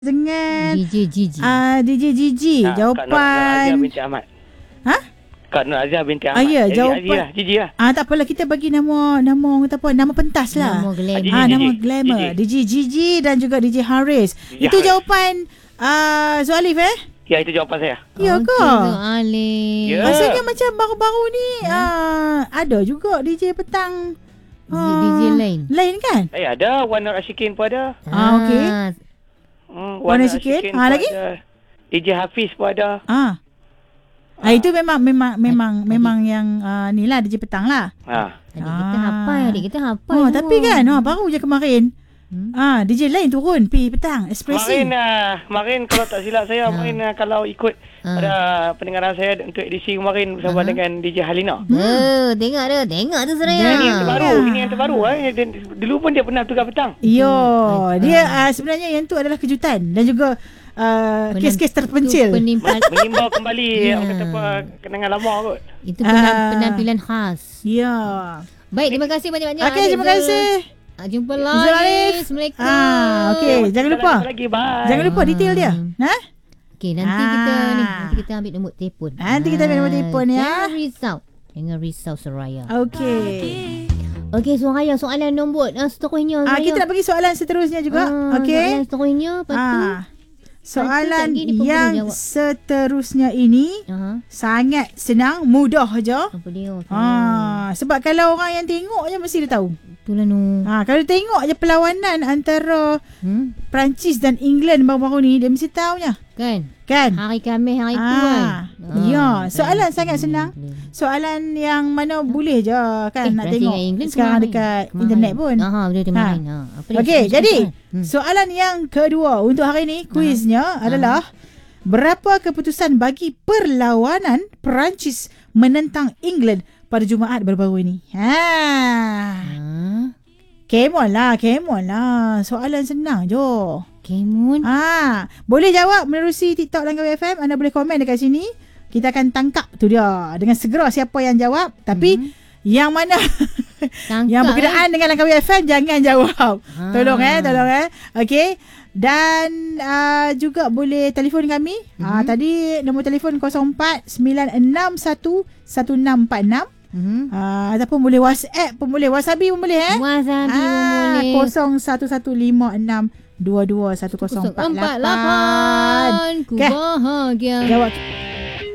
dengan DJ Gigi. DJ Gigi. Jawapan Kak Nur Azia binti Ahmad. Ha? Kak Nur Azia binti Ahmad. Ya, Jadi jawapan Azia lah, Gigi lah. tak apalah, kita bagi nama orang kata apa? Nama pentas lah. Nama glamour. Gigi. Nama glamour. DJ Gigi dan juga DJ Haris. DJ Itu Haris. jawapan Zualif Ya, itu jawapan saya. Ya ke? Alif. Ya. Rasanya macam baru-baru ni ada juga DJ petang. DJ lain. Lain kan? Ada Wan Nur Ashikin pun ada. Okey. Wan Nur Ashikin. Ashikin pun Lagi? ada. DJ Hafiz pun ada. Itu memang yang ni lah DJ petang lah. Adik kita hafal. Adik kita hafal. Tapi kan baru je kemarin. DJ lain turun pi petang ekspresi. Kemarin kalau tak silap saya, kalau ikut pada pendengaran saya untuk edisi kemarin bersama dengan DJ Halina. Tengok tu Seraya. Ini yang terbaru. Dulu pun dia pernah tukar petang. Dia sebenarnya yang tu adalah kejutan dan juga kes-kes terpencil. Mengimbau kembali orang kata apa, kenangan lama kot. Itu penampilan khas. Ya. Baik, terima kasih banyak-banyak. Okey, terima kasih. Jumpa lagi. Assalamualaikum. Okey, jangan lupa. Lagi, bye. Jangan lupa detail dia. Okey, nanti kita ambil nombor telefon. Nanti kita ambil nombor telefon ya. Jangan risau Seraya. Okey, Seraya, soalan nombor seterusnya. Kita nak bagi soalan seterusnya juga. Okey. Soalan seterusnya, lepas tu soalan yang seterusnya ini sangat senang, mudah je. apa dia? Sebab kalau orang yang tengok je mesti dia tahu. Itulah nu. Kalau tengok je perlawanan antara Perancis dan England baru-baru ni, dia mesti tahunya. Kan? Hari Khamis hari tu kan. Ya, soalan sangat senang. Soalan yang mana boleh je kan nak tengok sekarang dekat internet pun. Betul main. Okey, jadi soalan yang kedua untuk hari ni, kuiznya adalah berapa keputusan bagi perlawanan Perancis menentang England pada Jumaat baru-baru ini? Come on lah. Soalan senang je. Boleh jawab menerusi TikTok dan KWFM. Anda boleh komen dekat sini. Kita akan tangkap tu dia dengan segera siapa yang jawab. Tapi yang mana yang berkenaan dengan Langkawi FM jangan jawab. Tolong. Okey. Dan juga boleh telefon kami. Tadi nombor telefon 04 961 1646. Ataupun boleh WhatsApp pun boleh. Wasabi pun boleh Wasabi pun boleh. 011562210448. Ku bahagia. Jawab.